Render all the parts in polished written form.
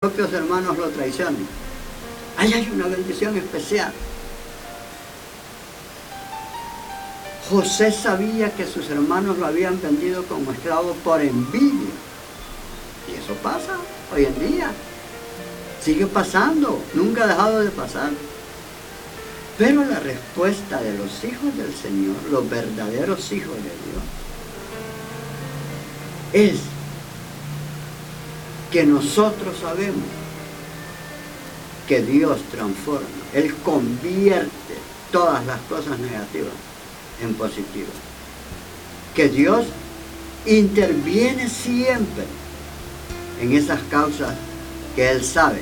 propios hermanos lo traicionen. Ahí hay una bendición especial. José sabía que sus hermanos lo habían vendido como esclavo por envidia. Y eso pasa hoy en día. Sigue pasando, nunca ha dejado de pasar. Pero la respuesta de los hijos del Señor, los verdaderos hijos de Dios, es que nosotros sabemos que Dios transforma, Él convierte todas las cosas negativas en positivas. Que Dios interviene siempre en esas causas que Él sabe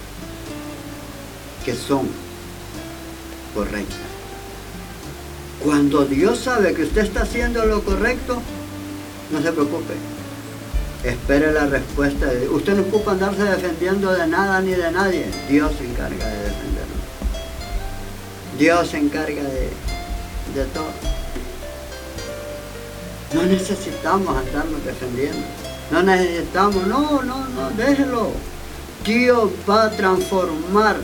que son correctas. Cuando Dios sabe que usted está haciendo lo correcto, no se preocupe. Espere la respuesta de Dios. Usted no ocupa andarse defendiendo de nada ni de nadie. Dios se encarga de defendernos. Dios se encarga de todo. No necesitamos andarnos defendiendo. No necesitamos, no, déjelo. Dios va a transformar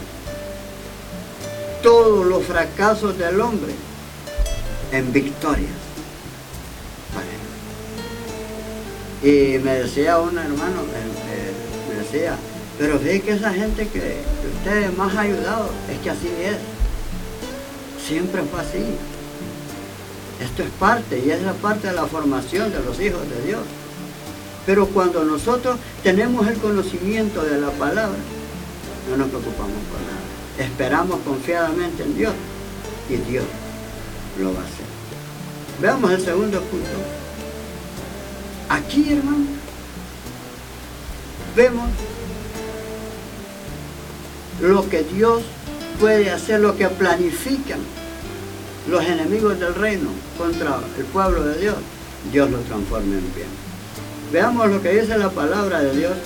todos los fracasos del hombre en victorias para él. Y me decía un hermano, me decía, pero ve que esa gente que usted más ha ayudado, es que así es. Siempre fue así. Esto es parte, y es la parte de la formación de los hijos de Dios. Pero cuando nosotros tenemos el conocimiento de la palabra, no nos preocupamos por nada. Esperamos confiadamente en Dios y Dios lo va a hacer. Veamos el segundo punto. Aquí, hermano, vemos lo que Dios puede hacer, lo que planifican los enemigos del reino contra el pueblo de Dios. Dios lo transforma en bien. Veamos lo que dice la palabra de Dios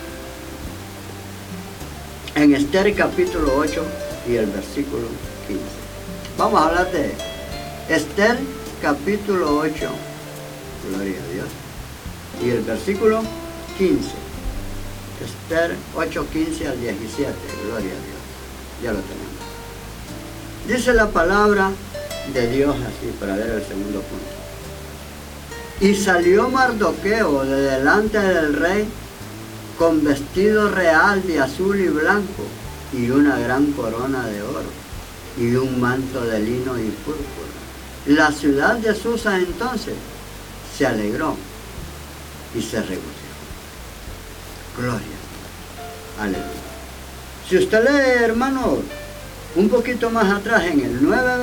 en Esther capítulo 8 y el versículo 15. Vamos a hablar de Esther capítulo 8, gloria a Dios, y el versículo 15. Esther 8, 15 al 17, gloria a Dios. Ya lo tenemos. Dice la palabra de Dios así, para ver el segundo punto. Y salió Mardoqueo de delante del rey con vestido real de azul y blanco y una gran corona de oro y un manto de lino y púrpura. La ciudad de Susa entonces se alegró y se regocijó. Gloria. Aleluya. Si usted lee, hermano, un poquito más atrás en el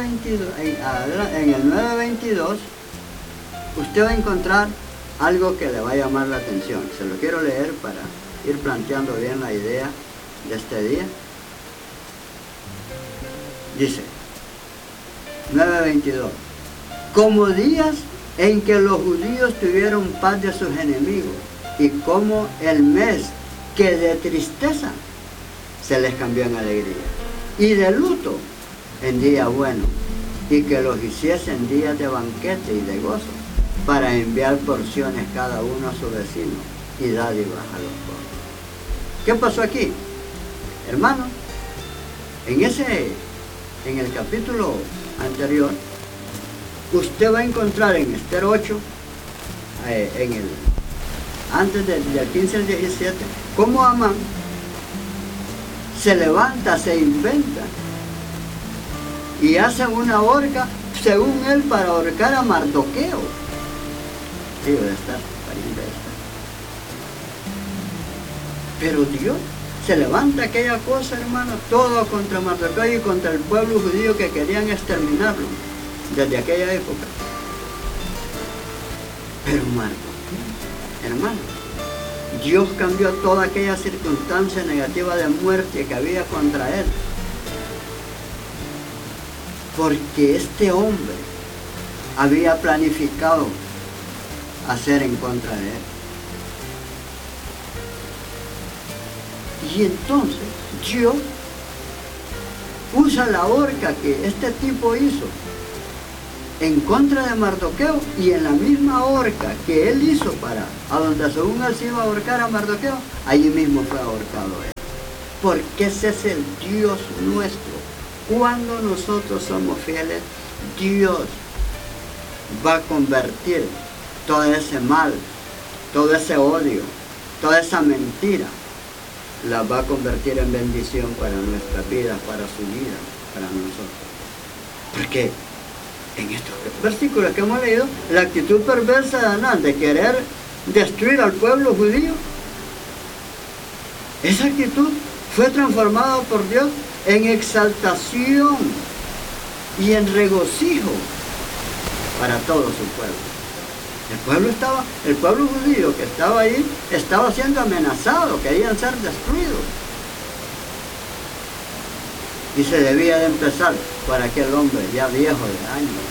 9:22, usted va a encontrar algo que le va a llamar la atención. Se lo quiero leer para ir planteando bien la idea de este día. Dice, 9:22, como días en que los judíos tuvieron paz de sus enemigos, y como el mes que de tristeza se les cambió en alegría, y de luto en día bueno, y que los hiciesen días de banquete y de gozo, para enviar porciones cada uno a su vecino y dádivas a los pobres. ¿Qué pasó aquí? Hermano, en el capítulo anterior, usted va a encontrar en Esther 8, antes del 15 al 17, cómo Amán se levanta, se inventa y hace una horca, según él, para ahorcar a Mardoqueo. Hijo de Esther, pariente de Esther. Pero Dios se levanta aquella cosa, hermano, todo contra Mardoqueo y contra el pueblo judío que querían exterminarlo desde aquella época. Pero Mardoqueo, hermano, Dios cambió toda aquella circunstancia negativa de muerte que había contra él. Porque este hombre había planificado hacer en contra de él. Y entonces Dios usa la horca que este tipo hizo en contra de Mardoqueo, y en la misma horca que él hizo para a donde según él se iba a ahorcar a Mardoqueo, allí mismo fue ahorcado él. porque ese es el Dios nuestro. Cuando nosotros somos fieles, Dios va a convertir todo ese mal, todo ese odio, toda esa mentira, la va a convertir en bendición para nuestras vidas, para su vida, para nosotros. Porque en estos versículos que hemos leído, la actitud perversa de Anán de querer destruir al pueblo judío, esa actitud fue transformada por Dios en exaltación y en regocijo para todo su pueblo. El pueblo judío que estaba ahí estaba siendo amenazado, querían ser destruidos. Y se debía de empezar por aquel hombre ya viejo de años,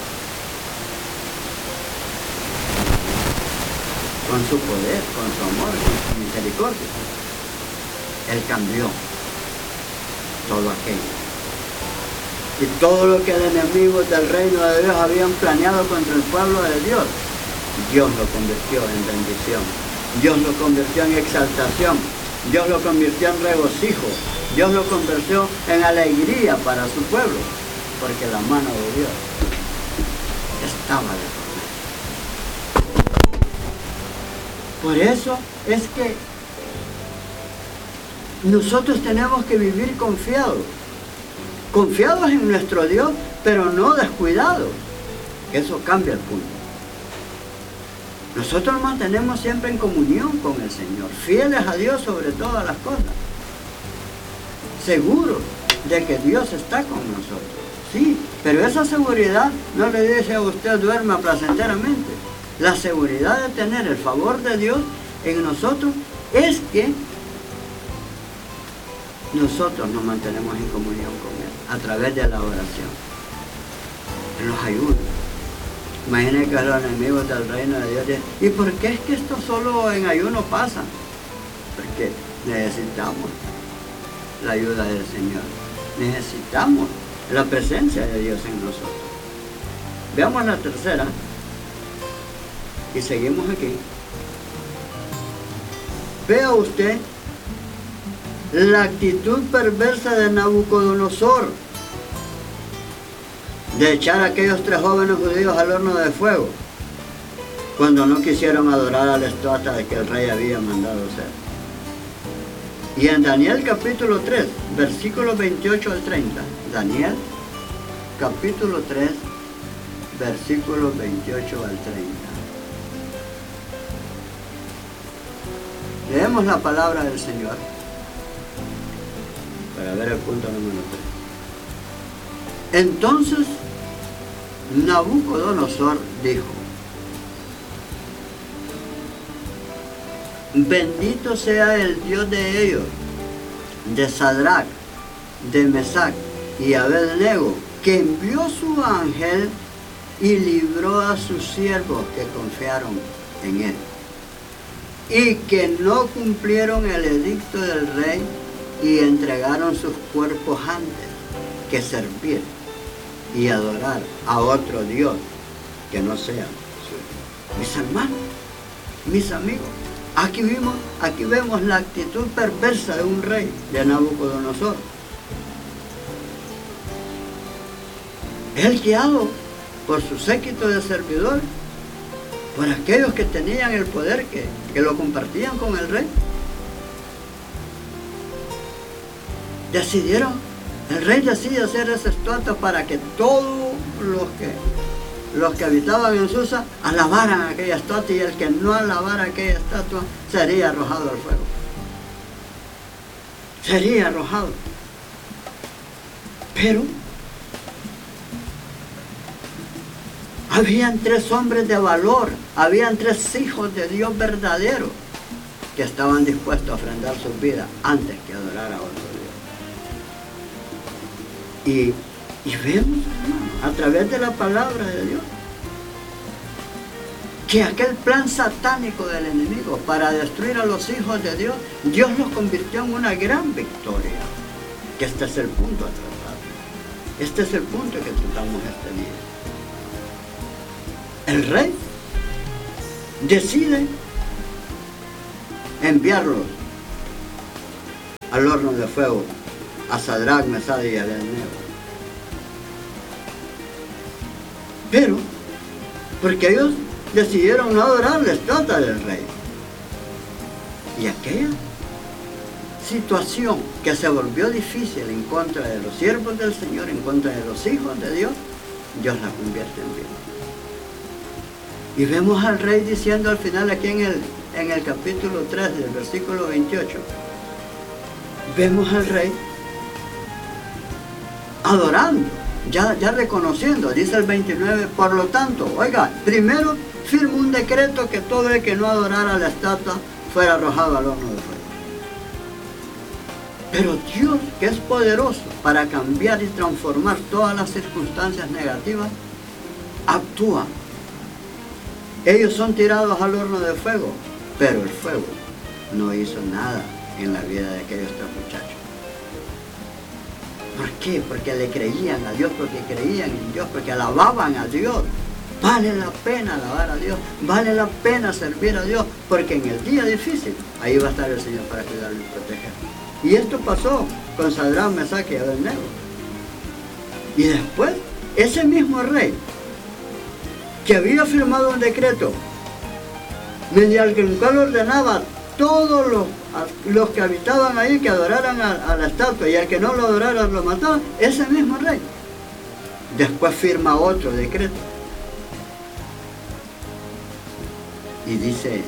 con su poder, con su amor, con su misericordia. Él cambió todo aquello. Y todo lo que los enemigos del reino de Dios habían planeado contra el pueblo de Dios, Dios lo convirtió en bendición. Dios lo convirtió en exaltación. Dios lo convirtió en regocijo. Dios lo convirtió en alegría para su pueblo, porque la mano de Dios estaba de por medio. Por eso es que nosotros tenemos que vivir confiados en nuestro Dios, pero no descuidados. Eso cambia el punto. Nosotros nos mantenemos siempre en comunión con el Señor, fieles a Dios sobre todas las cosas, seguros de que Dios está con nosotros. Sí, pero esa seguridad no le dice a usted duerma placenteramente. La seguridad de tener el favor de Dios en nosotros es que nosotros nos mantenemos en comunión con Él a través de la oración, en los ayunos. Imaginen que los enemigos del reino de Dios dicen, ¿y por qué es que esto solo en ayuno pasa? Porque necesitamos la ayuda del Señor. Necesitamos la presencia de Dios en nosotros. Veamos la tercera y seguimos aquí. Vea usted la actitud perversa de Nabucodonosor de echar a aquellos 3 jóvenes judíos al horno de fuego cuando no quisieron adorar a la estatua que el rey había mandado hacer. Y en Daniel capítulo 3, versículos 28 al 30, Daniel capítulo 3, versículos 28 al 30. Leemos la palabra del Señor para ver el punto número 3. Entonces Nabucodonosor dijo, bendito sea el Dios de ellos, de Sadrach, de Mesach y Abednego, que envió su ángel y libró a sus siervos que confiaron en él, y que no cumplieron el edicto del rey y entregaron sus cuerpos antes que servir y adorar a otro Dios que no sea suyo. Mis hermanos, mis amigos, aquí vemos la actitud perversa de un rey, de Nabucodonosor. Él, guiado por su séquito de servidores, por aquellos que tenían el poder, que lo compartían con el rey, el rey decide hacer esa estatua para que todos los que habitaban en Susa alabaran aquella estatua, y el que no alabara aquella estatua sería arrojado al fuego. Sería arrojado. Pero habían 3 hombres de valor, habían 3 hijos de Dios verdadero que estaban dispuestos a ofrendar sus vidas antes que adorar a otro Dios. Y vemos, hermano, a través de la palabra de Dios, que aquel plan satánico del enemigo para destruir a los hijos de Dios, Dios los convirtió en una gran victoria. Que este es el punto a tratar. Este es el punto que tratamos este día. El rey decide enviarlos al horno de fuego a Sadrach, Mesach y Abednego. Pero, porque ellos decidieron no adorar la estatua del rey. Y aquella situación que se volvió difícil en contra de los siervos del Señor, en contra de los hijos de Dios, Dios la convierte en bien. Y vemos al rey diciendo al final aquí en el capítulo 3 del versículo 28, vemos al rey adorando, ya reconociendo, dice el 29, por lo tanto, oiga, primero firmó un decreto que todo el que no adorara la estatua fuera arrojado al horno de fuego. Pero Dios, que es poderoso para cambiar y transformar todas las circunstancias negativas, actúa. Ellos son tirados al horno de fuego, pero el fuego no hizo nada en la vida de aquellos tres muchachos. ¿Por qué? Porque le creían a Dios, porque creían en Dios, porque alababan a Dios. Vale la pena alabar a Dios, vale la pena servir a Dios, porque en el día difícil, ahí va a estar el Señor para cuidarlo y proteger. Y esto pasó con Sadrach, Mesach y Abednego. Y después, ese mismo rey, que había firmado un decreto, mediante el cual ordenaba a todos los que habitaban ahí que adoraran a la estatua, y al que no lo adorara lo mataban, ese mismo rey, después firma otro decreto. Y dice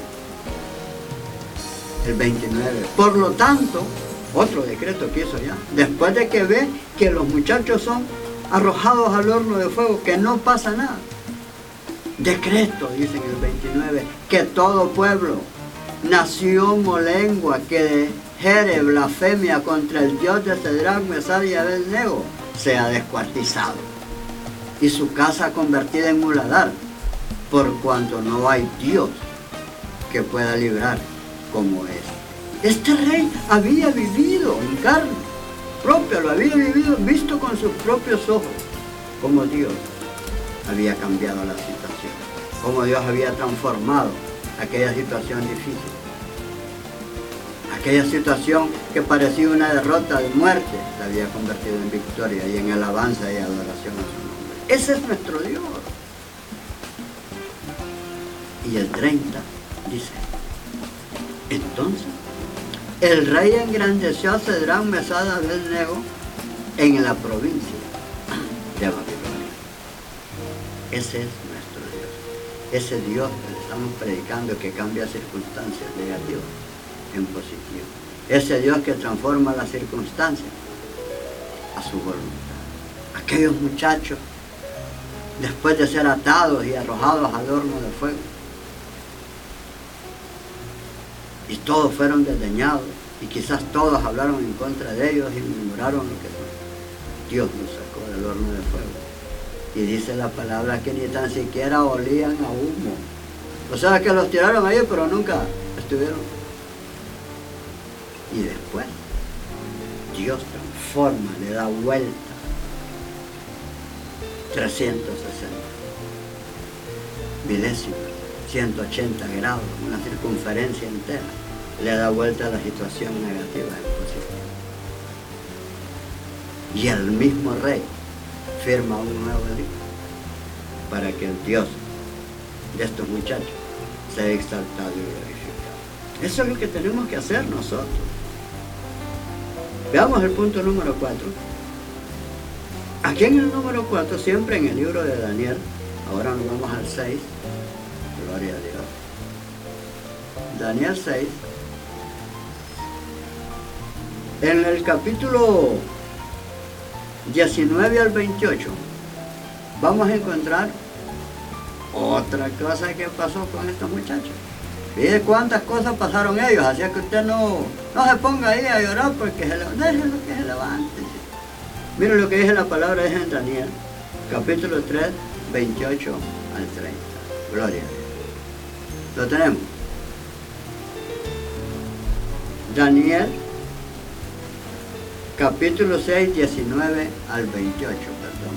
el 29, por lo tanto, otro decreto que hizo ya, después de que ve que los muchachos son arrojados al horno de fuego, que no pasa nada. Decreto, dice en el 29, que todo pueblo, nación o lengua que dijere blasfemia contra el Dios de Sadrach, Mesach y Abednego sea descuartizado y su casa convertida en muladar, por cuanto no hay Dios que pueda librar como es. Este rey había vivido en carne propia, lo había visto con sus propios ojos, como Dios había cambiado la situación, como Dios había transformado aquella situación difícil, aquella situación que parecía una derrota de muerte, la había convertido en victoria y en alabanza y adoración a su nombre. Ese es nuestro Dios. Y el 30 dice, entonces el rey engrandeció a Sadrach, Mesach y Abednego en la provincia de Babilonia. Ese es nuestro Dios. Ese Dios que le estamos predicando, que cambia circunstancias negativas en positivo. Ese Dios que transforma las circunstancias a su voluntad. Aquellos muchachos, después de ser atados y arrojados al horno de fuego, y todos fueron desdeñados, y quizás todos hablaron en contra de ellos y murmuraron lo que fue. Dios los sacó del horno de fuego. Y dice la palabra que ni tan siquiera olían a humo. O sea que los tiraron ahí, pero nunca estuvieron. Y después, Dios transforma, le da vuelta 360 milésimas, 180 grados, una circunferencia entera, le da vuelta a la situación negativa en positivo. Y el mismo rey firma un nuevo edicto para que el Dios de estos muchachos sea exaltado y glorificado. Eso es lo que tenemos que hacer nosotros. Veamos el punto número 4. Aquí en el número 4, siempre en el libro de Daniel, ahora nos vamos al 6, gloria a Dios. Daniel 6, en el capítulo 19 al 28, vamos a encontrar otra cosa que pasó con estos muchachos. Fíjate cuántas cosas pasaron ellos, así que usted no se ponga ahí a llorar porque déjenlo que se levante. Miren lo que dice la palabra es en Daniel, capítulo 3, 28 al 30. Gloria a Dios. Lo tenemos. Daniel, capítulo 6, 19 al 28, perdón.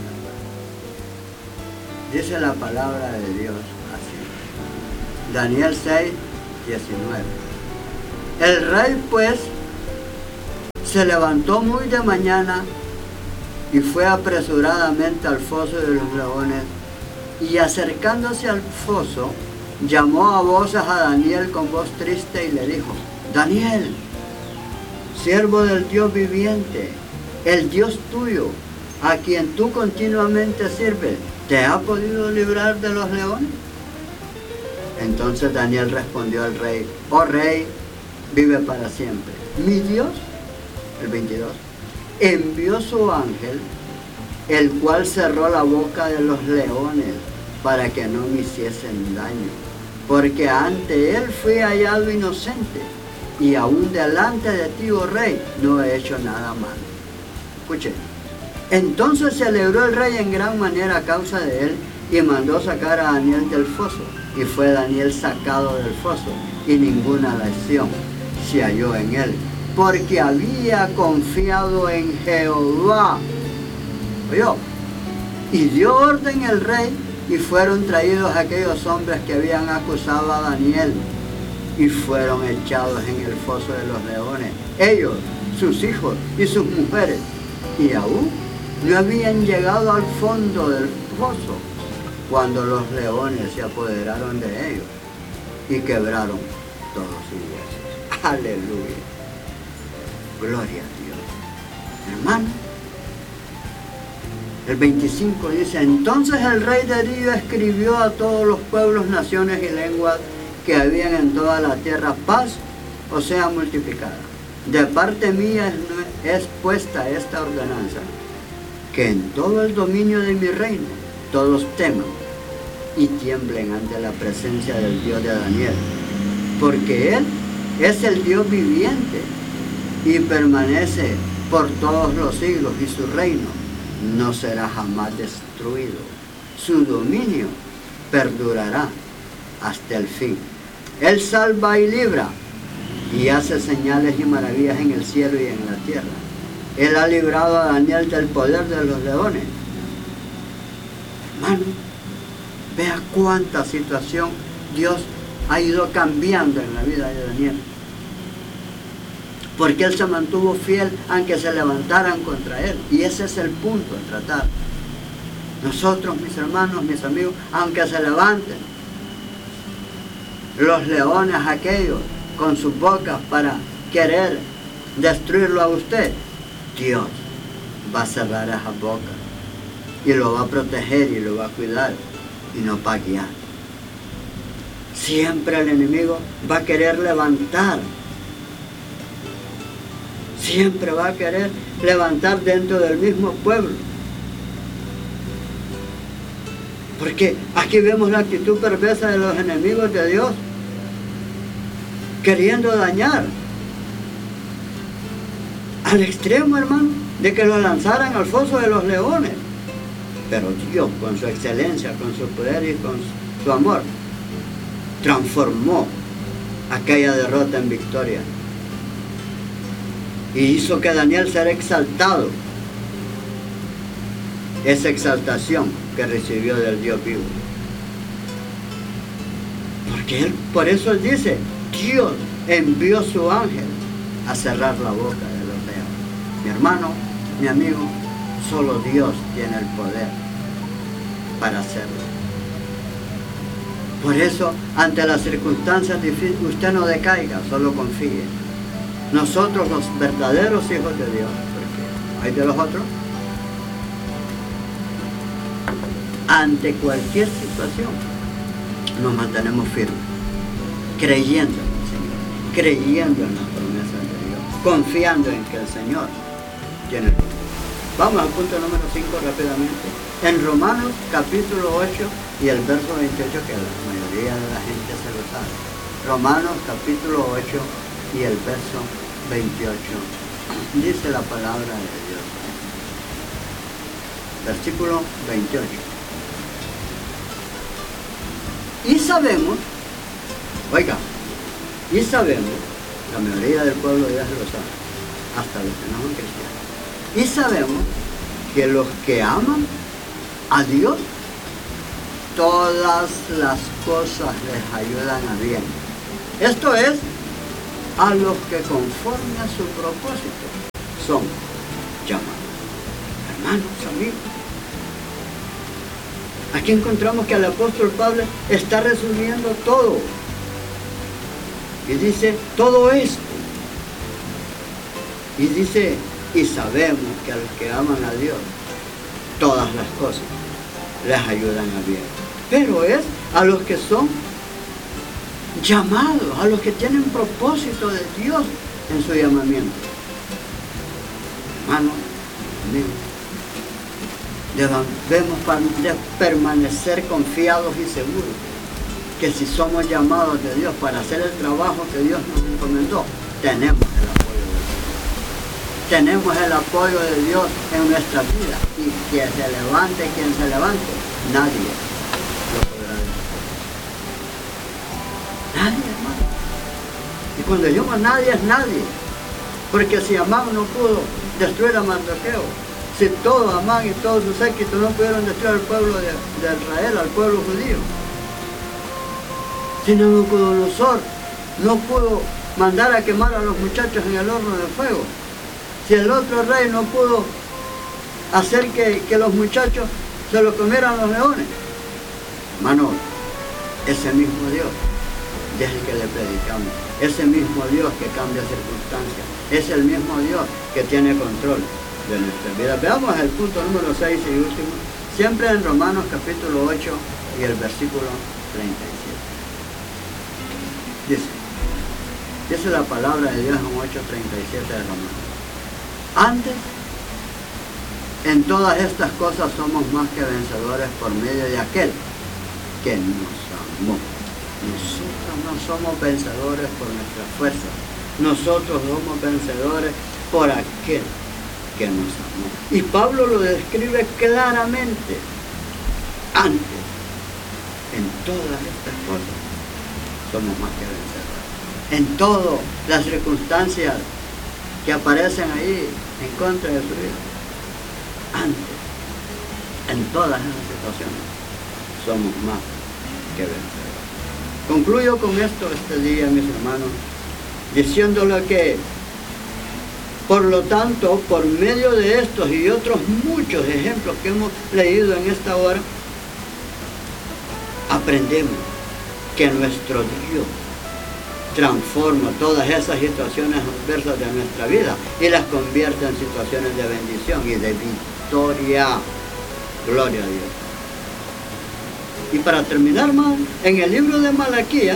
Dice la palabra de Dios así. Daniel 6, 19. El rey pues se levantó muy de mañana y fue apresuradamente al foso de los leones, y acercándose al foso, llamó a voces a Daniel con voz triste y le dijo: Daniel, siervo del Dios viviente, el Dios tuyo, a quien tú continuamente sirves, ¿te ha podido librar de los leones? Entonces Daniel respondió al rey: oh rey, vive para siempre. Mi Dios, el 22, envió su ángel, el cual cerró la boca de los leones para que no me hiciesen daño, porque ante él fui hallado inocente, y aún delante de ti, oh rey, no he hecho nada malo. Escuchen. Entonces se alegró el rey en gran manera a causa de él, y mandó sacar a Daniel del foso, y fue Daniel sacado del foso, y ninguna lesión se halló en él, porque había confiado en Jehová. ¿Oyó? Y dio orden el rey, y fueron traídos aquellos hombres que habían acusado a Daniel, y fueron echados en el foso de los leones, ellos, sus hijos y sus mujeres, y aún no habían llegado al fondo del foso cuando los leones se apoderaron de ellos y quebraron todos sus huesos. Aleluya. Gloria a Dios. Hermano, el 25 dice: entonces el rey Darío escribió a todos los pueblos, naciones y lenguas que habían en toda la tierra: paz os sea multiplicada. De parte mía es puesta esta ordenanza, que en todo el dominio de mi reino todos teman y tiemblen ante la presencia del Dios de Daniel, porque Él es el Dios viviente y permanece por todos los siglos, y su reino no será jamás destruido. Su dominio perdurará hasta el fin. Él salva y libra, y hace señales y maravillas en el cielo y en la tierra. Él ha librado a Daniel del poder de los leones. Hermano, vea cuánta situación Dios ha ido cambiando en la vida de Daniel, porque él se mantuvo fiel aunque se levantaran contra él. Y ese es el punto a tratar. Nosotros, mis hermanos, mis amigos, aunque se levanten los leones aquellos con sus bocas para querer destruirlo a usted, Dios va a cerrar esas bocas y lo va a proteger y lo va a cuidar y nos va a guiar. Siempre el enemigo va a querer levantar, siempre va a querer levantar dentro del mismo pueblo, porque aquí vemos la actitud perversa de los enemigos de Dios, queriendo dañar al extremo, hermano, de que lo lanzaran al foso de los leones. Pero Dios, con su excelencia, con su poder y con su amor, transformó aquella derrota en victoria y hizo que Daniel sea exaltado, esa exaltación que recibió del Dios vivo. Porque él, por eso él dice: Dios envió su ángel a cerrar la boca de los leones. Mi hermano, mi amigo, solo Dios tiene el poder para hacerlo. Por eso, ante las circunstancias difíciles, usted no decaiga, solo confíe. Nosotros, los verdaderos hijos de Dios, porque hay de los otros, ante cualquier situación nos mantenemos firmes, creyendo en el Señor, creyendo en las promesas de Dios, confiando en que el Señor tiene el poder. Vamos al punto número 5 rápidamente. En Romanos capítulo 8 y el verso 28, que la mayoría de la gente se lo sabe. Romanos capítulo 8 y el verso 28. Dice la palabra de Dios. Versículo 28. Y sabemos, oiga, y sabemos, la mayoría del pueblo ya se lo sabe, hasta los que no son cristianos. Y sabemos que los que aman a Dios, todas las cosas les ayudan a bien. Esto es, a los que conforme a su propósito son llamados. Hermanos, amigos. Aquí encontramos que el apóstol Pablo está resumiendo todo. Y dice, todo esto. Y dice, y sabemos que a los que aman a Dios, todas las cosas les ayudan a bien. Pero es a los que son llamados, a los que tienen propósito de Dios en su llamamiento. Hermanos, amigos, debemos permanecer confiados y seguros que si somos llamados de Dios para hacer el trabajo que Dios nos encomendó, tenemos el apoyo de Dios. Tenemos el apoyo de Dios en nuestra vida. Y quien se levante, nadie lo podrá detener. Nadie, hermano. Y cuando digo nadie, es nadie. Porque si Amán no pudo destruir a Mardoqueo, si todo Amán y todo su séquito no pudieron destruir al pueblo de Israel, al pueblo judío, si Nabucodonosor no pudo mandar a quemar a los muchachos en el horno de fuego, si el otro rey no pudo hacer que los muchachos se lo comieran los leones, hermano, ese mismo Dios es el que le predicamos, ese mismo Dios que cambia circunstancias, es el mismo Dios que tiene control de nuestra vida. Veamos el punto número 6 y último, siempre en Romanos capítulo 8 y el versículo 37. Dice la palabra de Dios en 8:37 de Romanos. Antes, en todas estas cosas somos más que vencedores por medio de aquel que nos amó. Nosotros no somos vencedores por nuestras fuerzas. Nosotros somos vencedores por aquel que nos amó. Y Pablo lo describe claramente. Antes, en todas estas cosas, somos más que vencedores. En todas las circunstancias que aparecen ahí en contra de su vida. Antes, en todas esas situaciones, somos más que vencedores. Concluyo con esto este día, mis hermanos, diciéndole que, por lo tanto, por medio de estos y otros muchos ejemplos que hemos leído en esta hora, aprendemos que nuestro Dios transforma todas esas situaciones adversas de nuestra vida y las convierte en situaciones de bendición y de victoria. Gloria a Dios. Y para terminar más, en el libro de Malaquías,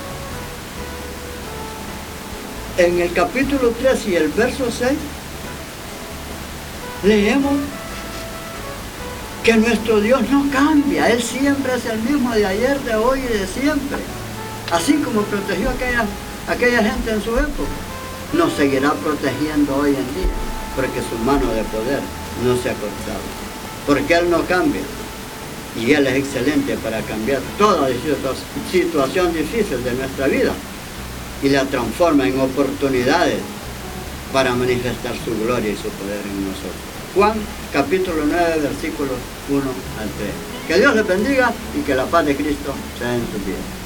en el capítulo 3 y el verso 6, leemos que nuestro Dios no cambia. Él siempre es el mismo de ayer, de hoy y de siempre. Así como protegió a aquella gente en su época, nos seguirá protegiendo hoy en día, porque su mano de poder no se ha cortado. Porque Él no cambia. Y Él es excelente para cambiar toda situación difícil de nuestra vida y la transforma en oportunidades para manifestar su gloria y su poder en nosotros. Juan capítulo 9, versículos 1 al 3. Que Dios les bendiga y que la paz de Cristo sea en sus vidas.